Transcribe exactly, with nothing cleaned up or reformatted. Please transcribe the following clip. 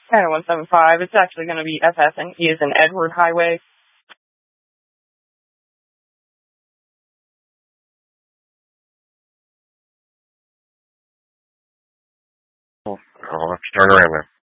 China one seven five. It's actually going to be F S, and he is in Edward Highway. I'll have to turn around now.